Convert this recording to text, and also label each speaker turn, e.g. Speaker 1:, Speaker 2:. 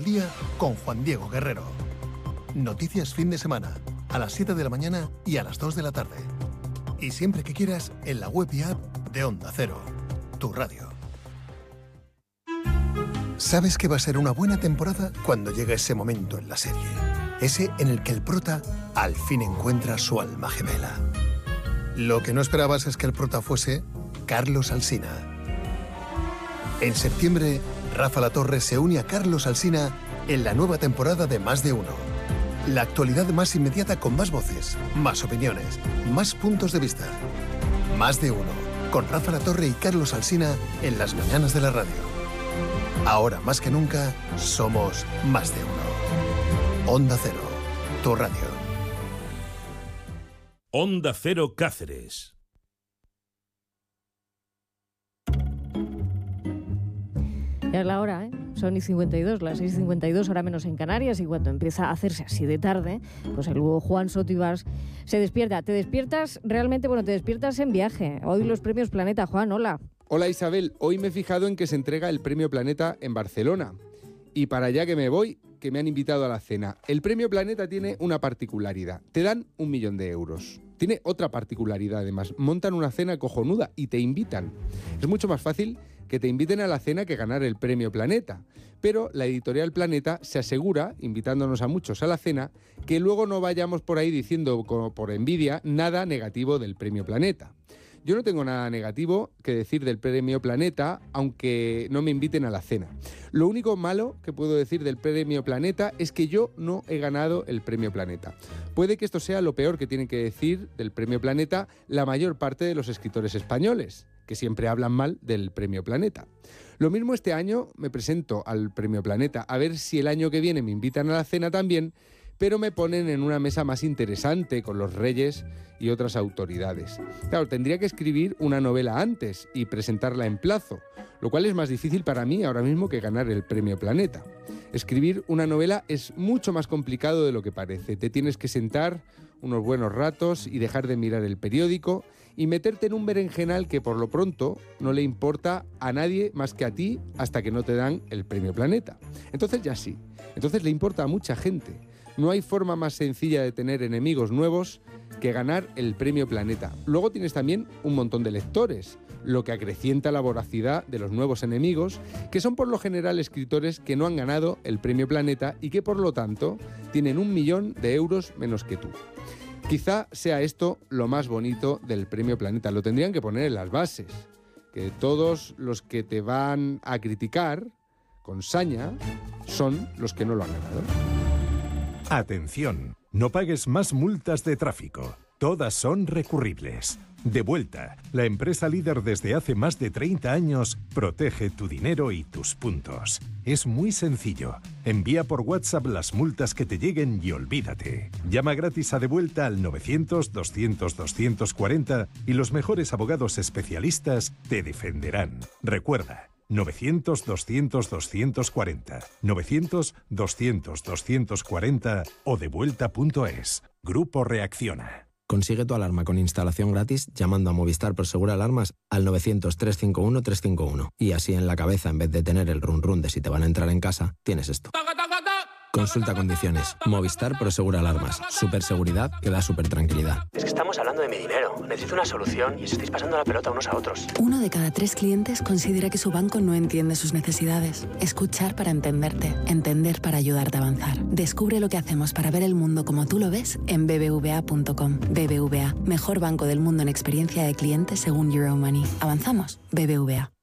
Speaker 1: al día con Juan Diego Guerrero. Noticias fin de semana, a las 7 de la mañana y a las 2 de la tarde. Y siempre que quieras, en la web y app de Onda Cero, tu radio. Sabes que va a ser una buena temporada cuando llega ese momento en la serie. Ese en el que el prota al fin encuentra su alma gemela. Lo que no esperabas es que el prota fuese Carlos Alsina. En septiembre, Rafa Latorre se une a Carlos Alsina en la nueva temporada de Más de Uno. La actualidad más inmediata con más voces, más opiniones, más puntos de vista. Más de Uno, con Rafa Latorre y Carlos Alsina en las mañanas de la radio. Ahora más que nunca, somos Más de Uno. Onda Cero, tu radio.
Speaker 2: Onda Cero Cáceres.
Speaker 3: Ya es la hora, ¿eh? Son y 52, las 6:52, hora menos en Canarias, y cuando empieza a hacerse así de tarde, pues el Hugo Juan Sotibás se despierta. Te despiertas realmente, bueno, te despiertas en viaje. Hoy los premios Planeta. Juan, hola.
Speaker 4: Hola Isabel, hoy me he fijado en que se entrega el Premio Planeta en Barcelona. Y para allá que me voy, que me han invitado a la cena. El Premio Planeta tiene una particularidad. Te dan 1 millón de euros. Tiene otra particularidad además. Montan una cena cojonuda y te invitan. Es mucho más fácil que te inviten a la cena que ganar el Premio Planeta. Pero la editorial Planeta se asegura, invitándonos a muchos a la cena, que luego no vayamos por ahí diciendo, como por envidia, nada negativo del Premio Planeta. Yo no tengo nada negativo que decir del Premio Planeta, aunque no me inviten a la cena. Lo único malo que puedo decir del Premio Planeta es que yo no he ganado el Premio Planeta. Puede que esto sea lo peor que tienen que decir del Premio Planeta la mayor parte de los escritores españoles, que siempre hablan mal del Premio Planeta. Lo mismo este año me presento al Premio Planeta, a ver si el año que viene me invitan a la cena también, pero me ponen en una mesa más interesante con los reyes y otras autoridades. Claro, tendría que escribir una novela antes y presentarla en plazo, lo cual es más difícil para mí ahora mismo que ganar el Premio Planeta. Escribir una novela es mucho más complicado de lo que parece. Te tienes que sentar unos buenos ratos y dejar de mirar el periódico y meterte en un berenjenal que por lo pronto no le importa a nadie más que a ti hasta que no te dan el Premio Planeta. Entonces ya sí, entonces le importa a mucha gente. No hay forma más sencilla de tener enemigos nuevos que ganar el Premio Planeta. Luego tienes también un montón de lectores, lo que acrecienta la voracidad de los nuevos enemigos, que son por lo general escritores que no han ganado el Premio Planeta y que por lo tanto tienen 1 millón de euros menos que tú. Quizá sea esto lo más bonito del Premio Planeta. Lo tendrían que poner en las bases, que todos los que te van a criticar con saña son los que no lo han ganado.
Speaker 5: Atención, no pagues más multas de tráfico. Todas son recurribles. Devuelta, la empresa líder desde hace más de 30 años, protege tu dinero y tus puntos. Es muy sencillo. Envía por WhatsApp las multas que te lleguen y olvídate. Llama gratis a Devuelta al 900-200-240 y los mejores abogados especialistas te defenderán. Recuerda, 900-200-240, 900-200-240 o devuelta.es. Grupo Reacciona.
Speaker 6: Consigue tu alarma con instalación gratis llamando a Movistar Prosegur Alarmas al 900-351-351. Y así en la cabeza, en vez de tener el run run de si te van a entrar en casa, tienes esto. Consulta condiciones. Movistar Prosegur Alarmas. Super seguridad que da super tranquilidad.
Speaker 7: Es que estamos hablando de mi dinero. Necesito una solución y os estáis pasando la pelota unos a otros.
Speaker 8: 1 de cada 3 clientes considera que su banco no entiende sus necesidades. Escuchar para entenderte. Entender para ayudarte a avanzar. Descubre lo que hacemos para ver el mundo como tú lo ves en bbva.com. BBVA. Mejor banco del mundo en experiencia de cliente según Euromoney. ¿Avanzamos? BBVA.